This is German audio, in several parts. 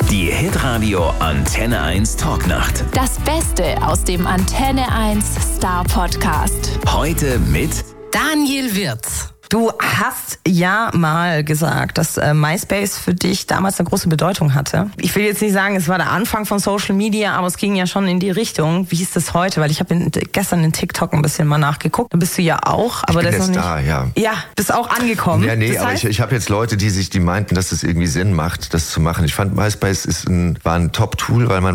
Die Hitradio Antenne 1 Talknacht. Das Beste aus dem Antenne 1 Star Podcast. Heute mit Daniel Wirz. Du hast ja mal gesagt, dass MySpace für dich damals eine große Bedeutung hatte. Ich will jetzt nicht sagen, es war der Anfang von Social Media, aber es ging ja schon in die Richtung. Wie ist das heute? Weil ich habe gestern in TikTok ein bisschen mal nachgeguckt. Da bist du ja auch, aber ich bin das ist noch jetzt nicht. Da, ja. Ja, bist auch angekommen. Ja, nee, das aber heißt, ich habe jetzt Leute, die meinten, dass es irgendwie Sinn macht, das zu machen. Ich fand MySpace war ein Top-Tool, weil man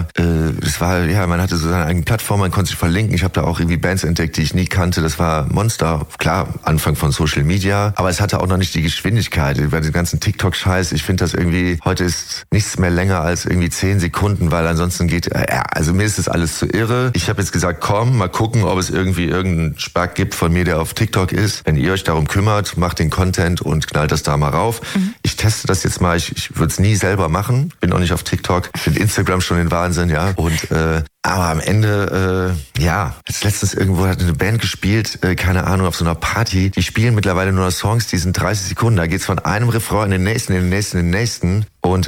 man hatte so seine eigene Plattform, man konnte sich verlinken. Ich habe da auch irgendwie Bands entdeckt, die ich nie kannte. Das war Monster. Klar, Anfang von Social Media, aber es hatte auch noch nicht die Geschwindigkeit über den ganzen TikTok-Scheiß. Ich finde das irgendwie, heute ist nichts mehr länger als irgendwie 10 Sekunden, weil ansonsten also mir ist das alles zu irre. Ich habe jetzt gesagt, komm, mal gucken, ob es irgendwie irgendeinen Spack gibt von mir, der auf TikTok ist. Wenn ihr euch darum kümmert, macht den Content und knallt das da mal rauf. Ich teste das jetzt mal. Ich würde es nie selber machen. Bin auch nicht auf TikTok. Ich finde Instagram schon den Wahnsinn, ja. Und aber am Ende, letztens irgendwo hat eine Band gespielt, keine Ahnung, auf so einer Party. Die spielen mittlerweile nur noch Songs, die sind 30 Sekunden. Da geht's von einem Refrain in den nächsten, in den nächsten, in den nächsten. Und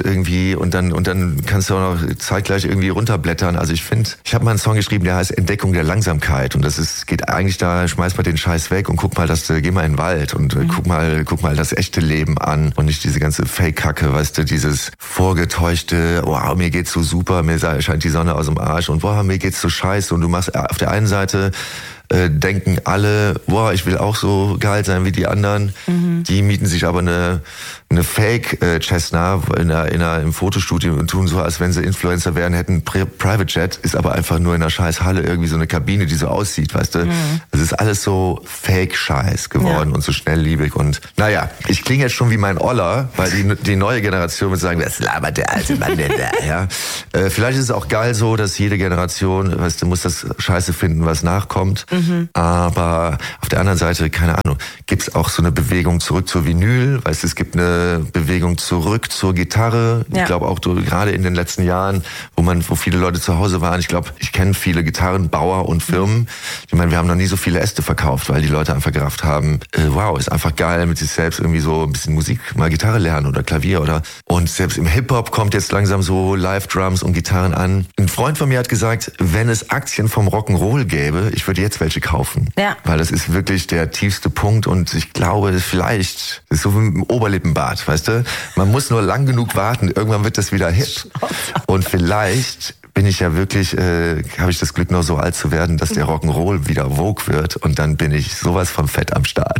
dann kannst du auch noch zeitgleich irgendwie runterblättern. Also ich habe mal einen Song geschrieben, der heißt Entdeckung der Langsamkeit. Und geht eigentlich da, schmeiß mal den Scheiß weg und guck mal, geh mal in den Wald und guck mal das echte Leben an und nicht diese ganze Fake-Kacke, weißt du, dieses vorgetäuschte, wow, mir geht's so super, mir scheint die Sonne aus dem Arsch und wow, mir geht's so scheiße. Und du machst auf der einen Seite denken alle, boah, ich will auch so geil sein wie die anderen. Die mieten sich aber eine Fake Cessna im Fotostudio und tun so, als wenn sie Influencer wären, hätten Private Jet, ist aber einfach nur in einer scheiß Halle irgendwie so eine Kabine, die so aussieht, weißt du. Es ist alles so Fake-Scheiß geworden und so schnellliebig und naja, ich klinge jetzt schon wie mein Oller, weil die neue Generation wird sagen, was labert der alte Mann denn da, ja. Vielleicht ist es auch geil so, dass jede Generation, weißt du, muss das Scheiße finden, was nachkommt. Aber auf der anderen Seite, keine Ahnung, gibt's auch so eine Bewegung zurück zur Vinyl, weißt du, es gibt eine Bewegung zurück zur Gitarre. Ja. Ich glaube auch gerade in den letzten Jahren, wo viele Leute zu Hause waren, ich glaube, ich kenne viele Gitarrenbauer und Firmen. Ich meine, wir haben noch nie so viele Äste verkauft, weil die Leute einfach gerafft haben, wow, ist einfach geil, mit sich selbst irgendwie so ein bisschen Musik, mal Gitarre lernen oder Klavier und selbst im Hip-Hop kommt jetzt langsam so Live-Drums und Gitarren an. Ein Freund von mir hat gesagt, wenn es Aktien vom Rock'n'Roll gäbe, ich würde jetzt welche kaufen. Ja. Weil das ist wirklich der tiefste Punkt und ich glaube, vielleicht ist so wie ein Oberlippenbart, weißt du? Man muss nur lang genug warten, irgendwann wird das wieder hip. Und vielleicht bin ich ja wirklich, habe ich das Glück, noch so alt zu werden, dass der Rock'n'Roll wieder Vogue wird und dann bin ich sowas von fett am Start.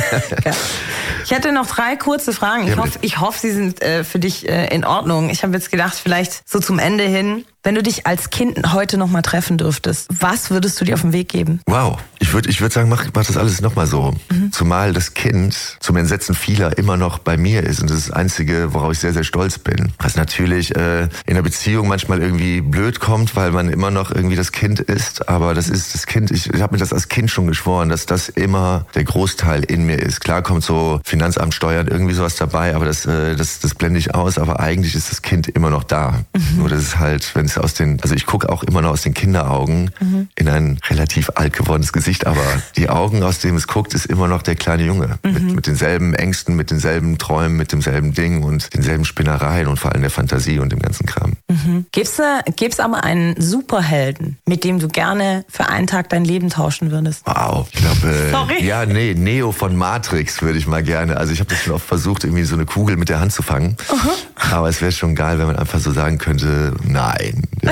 Ich hätte noch 3 kurze Fragen. Ich hoffe, sie sind für dich in Ordnung. Ich habe jetzt gedacht, vielleicht so zum Ende hin, wenn du dich als Kind heute noch mal treffen dürftest, was würdest du dir auf den Weg geben? Wow, ich würde sagen, mach das alles noch mal so. Zumal das Kind zum Entsetzen vieler immer noch bei mir ist und das ist das Einzige, worauf ich sehr, sehr stolz bin. Was natürlich in einer Beziehung manchmal irgendwie blöd kommt, weil man immer noch irgendwie das Kind ist, aber das ist das Kind. Ich habe mir das als Kind schon geschworen, dass das immer der Großteil in mir ist. Klar kommt so Finanzamt, Steuern, irgendwie sowas dabei, aber das blende ich aus, aber eigentlich ist das Kind immer noch da. Nur das ist halt, wenn es ich gucke auch immer noch aus den Kinderaugen in ein relativ alt gewordenes Gesicht, aber die Augen, aus dem es guckt, ist immer noch der kleine Junge. Mit denselben Ängsten, mit denselben Träumen, mit demselben Ding und denselben Spinnereien und vor allem der Fantasie und dem ganzen Kram. Gibt's aber einen Superhelden, mit dem du gerne für einen Tag dein Leben tauschen würdest? Wow, ich glaube, Neo von Matrix würde ich mal gerne. Also ich habe das schon oft versucht, irgendwie so eine Kugel mit der Hand zu fangen. Aber es wäre schon geil, wenn man einfach so sagen könnte, nein. Ja.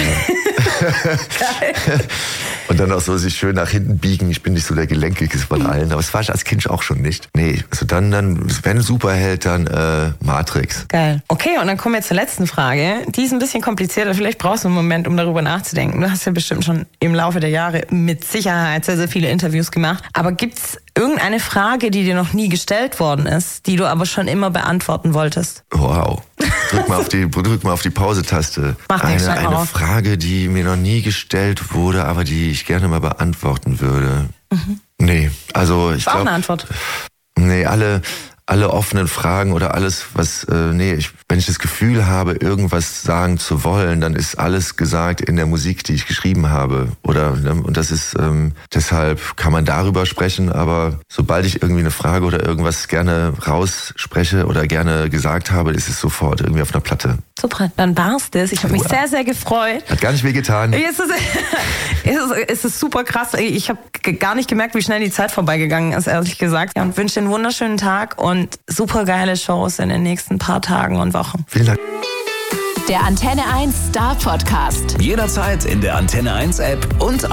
Geil. Und dann auch so sich schön nach hinten biegen. Ich bin nicht so der Gelenkigste von allen, aber das war ich als Kind auch schon nicht. Nee, also dann wenn Superheld, dann Matrix. Geil. Okay, und dann kommen wir zur letzten Frage. Die ist ein bisschen komplizierter. Vielleicht brauchst du einen Moment, um darüber nachzudenken. Du hast ja bestimmt schon im Laufe der Jahre mit Sicherheit sehr, sehr viele Interviews gemacht. Aber gibt's irgendeine Frage, die dir noch nie gestellt worden ist, die du aber schon immer beantworten wolltest? Wow. Drück mal auf die Pause-Taste. Eine Frage, die mir noch nie gestellt wurde, aber die ich gerne mal beantworten würde. Nee, also ich glaube... Auch eine Antwort. Nee, alle alle offenen Fragen oder alles, was, wenn ich das Gefühl habe, irgendwas sagen zu wollen, dann ist alles gesagt in der Musik, die ich geschrieben habe. Und das ist, deshalb kann man darüber sprechen, aber sobald ich irgendwie eine Frage oder irgendwas gerne rausspreche oder gerne gesagt habe, ist es sofort irgendwie auf einer Platte. Super, dann war's das. Ich habe mich sehr, sehr gefreut. Hat gar nicht wehgetan. Es ist super krass. Ich habe gar nicht gemerkt, wie schnell die Zeit vorbeigegangen ist, ehrlich gesagt. Ja, und wünsche dir einen wunderschönen Tag und super geile Shows in den nächsten paar Tagen und Wochen. Vielen Dank. Der Antenne 1 Star Podcast. Jederzeit in der Antenne 1 App und